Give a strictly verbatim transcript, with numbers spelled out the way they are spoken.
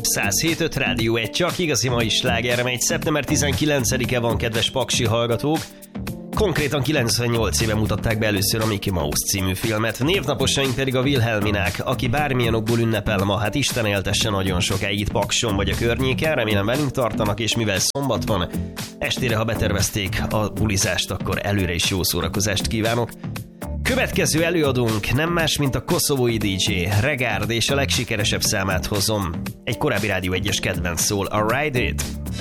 száz hét öt Rádió egy, csak igazi mai sláger, megy. Szeptember tizenkilencedike van, kedves paksi hallgatók. Konkrétan kilencvennyolc éve mutatták be először a Mickey Mouse című filmet. Névnaposaink pedig a Wilhelminák, aki bármilyen okból ünnepel ma, hát Isten éltesse nagyon sokáig itt Pakson vagy a környéken, remélem velünk tartanak, és mivel szombat van, estére, ha betervezték a bulizást, akkor előre is jó szórakozást kívánok. Következő előadónk nem más, mint a koszovói dé dzsé Regard, és a legsikeresebb számát hozom. Egy korábbi Rádió egyes kedvenc szól, a Ride It.